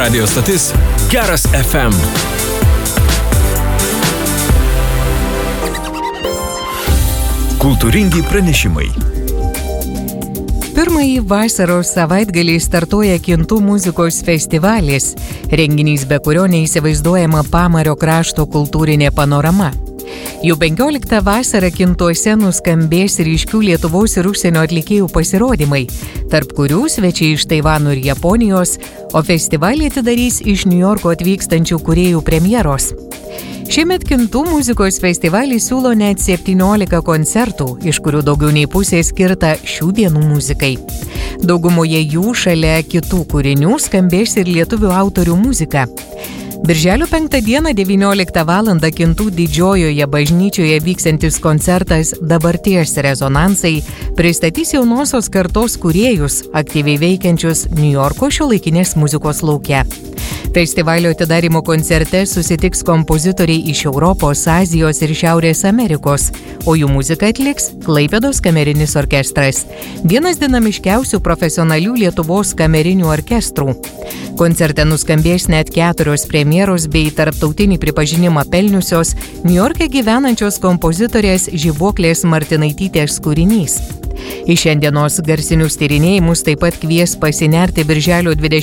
Radio stotis Geras FM. Kultūringi pranešimai. Pirmąjį vasaros savaitgalį startuoja Kintų muzikos festivalis, renginys, be kurio neįsivaizduojama Pamario krašto kultūrinė panorama. Jau 15 vasarą Kintuose nuskambės ryškių Lietuvos ir užsienio atlikėjų pasirodymai, tarp kurių svečiai iš Taivano ir Japonijos, o festivalį atidarys iš Niujorko atvykstančių kūrėjų premjeros. Šiemet Kintų muzikos festivalis siūlo net 17 koncertų, iš kurių daugiau nei pusė skirta šių dienų muzikai. Daugumoje jų šalia kitų kūrinių skambės ir lietuvių autorių muzika. Birželio 5 dieną 19 val. Kintų didžiojoje bažnyčioje vyksiantis koncertas Dabarties rezonansai pristatys jaunosios kartos kūrėjus, aktyviai veikiančius Niujorko šiuolaikinės muzikos lauke. Festivalio atidarymo koncerte susitiks kompozitoriai iš Europos, Azijos ir Šiaurės Amerikos, o jų muziką atliks Klaipėdos kamerinis orkestras, vienas dinamiškiausių profesionalių Lietuvos kamerinių orkestrų. Koncerte nuskambės net 4 premjeros bei tarptautinį pripažinimą pelniusios Niujorke gyvenančios kompozitorės Žibuoklės Martinaitytės kūrinys. Į šiandienos garsinius tyrinėjimus taip pat kvies pasinerti birželio 20